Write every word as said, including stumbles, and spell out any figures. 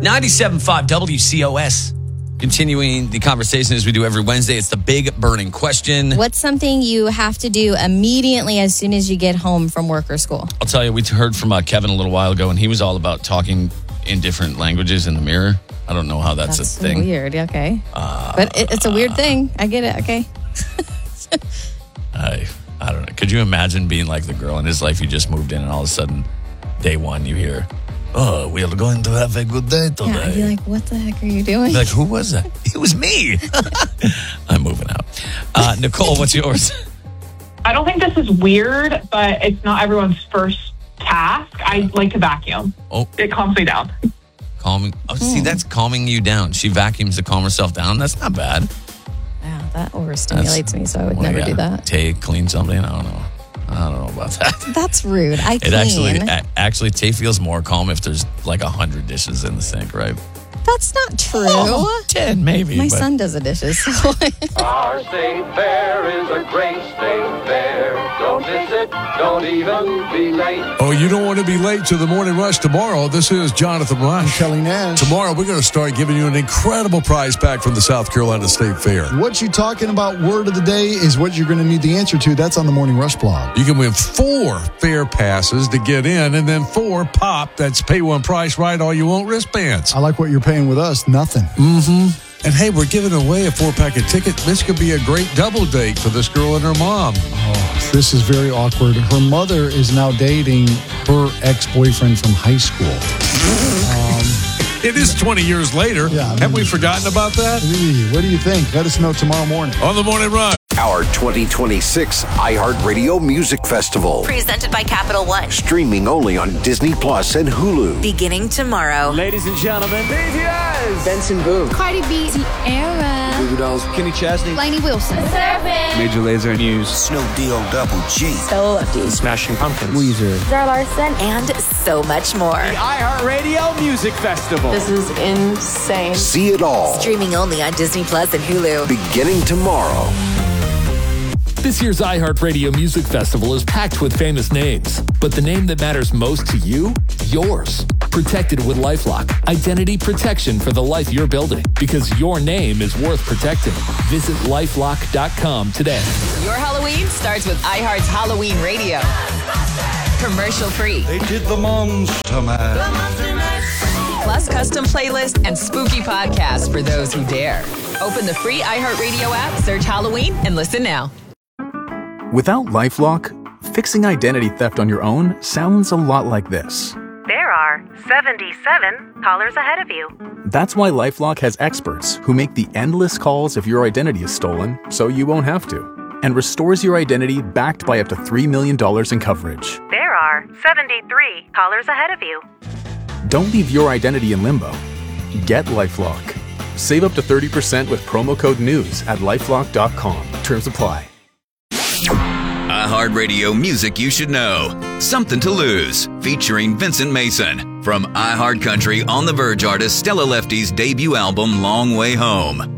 ninety-seven point five W C O S. Continuing the conversation as we do every Wednesday, it's the big burning question. What's something you have to do immediately as soon as you get home from work or school? I'll tell you, we heard from uh, Kevin a little while ago, and he was all about talking in different languages in the mirror. I don't know how that's, that's a thing. Weird, okay. Uh, but it, it's a weird thing. I get it, okay. I, I don't know. Could you imagine being like the girl in his life you just moved in, and all of a sudden, day one, you hear, oh, we are going to have a good day today. Yeah, I'd be like, what the heck are you doing? Like, who was that? It was me. I'm moving out. Uh, Nicole, what's yours? I don't think this is weird, but it's not everyone's first task. I like to vacuum. Oh, it calms me down. Calming. Oh, see, that's calming you down. She vacuums to calm herself down. That's not bad. Yeah, that overstimulates me, so I would never do that. Tay clean something. I don't know. I don't know about that. That's rude. I clean. It actually, a- actually, Tay feels more calm if there's like a hundred dishes in the sink, right? That's not true. Oh, ten maybe. My but. son does the dishes. So. Our state fair is a great state fair. Don't miss it. Don't even be late. Oh, you don't want to be late to the morning rush tomorrow. This is Jonathan Rush. Kelly Nash. Tomorrow, we're going to start giving you an incredible prize pack from the South Carolina State Fair. What you talking about word of the day is what you're going to need the answer to. That's on the Morning Rush blog. You can win four fair passes to get in, and then four pop. That's pay one price, right? All you want wristbands. I like what you're paying with us. Nothing. Mm-hmm. And hey, we're giving away a four-pack of tickets. This could be a great double date for this girl and her mom. Oh, this is very awkward. Her mother is now dating her ex-boyfriend from high school. um, it is twenty years later. Yeah, I mean, have we forgotten about that? What do you think? Let us know tomorrow morning. On the Morning Rush. Our twenty twenty-six iHeartRadio Music Festival. Presented by Capital One. Streaming only on Disney Plus and Hulu. Beginning tomorrow. Ladies and gentlemen, B T S. Benson Boone. Cardi B. Tierra. Goo Goo Dolls. Kenny Chesney. Lainey Wilson. Surfing. Major Lazer News. Snoop D-O Double G. Stella Lefty. Smashing Pumpkins. Weezer. Zara Larson. And so much more. The iHeartRadio Music Festival. This is insane. See it all. Streaming only on Disney Plus and Hulu. Beginning tomorrow. This year's iHeartRadio Music Festival is packed with famous names, but the name that matters most to you, yours. Protected with LifeLock. Identity protection for the life you're building, because your name is worth protecting. Visit lifelock dot com today. Your Halloween starts with iHeart's Halloween Radio. Commercial free. They did the Monster Mash. Plus custom playlist and spooky podcasts for those who dare. Open the free iHeartRadio app, search Halloween, and listen now. Without LifeLock, fixing identity theft on your own sounds a lot like this. There are seventy-seven callers ahead of you. That's why LifeLock has experts who make the endless calls if your identity is stolen, so you won't have to, and restores your identity backed by up to three million dollars in coverage. There are seventy-three callers ahead of you. Don't leave your identity in limbo. Get LifeLock. Save up to thirty percent with promo code NEWS at lifelock dot com. Terms apply. iHeartRadio Music You Should Know. Something to Lose, featuring Vincent Mason. From iHeartCountry on the Verge artist Stella Lefty's debut album, Long Way Home.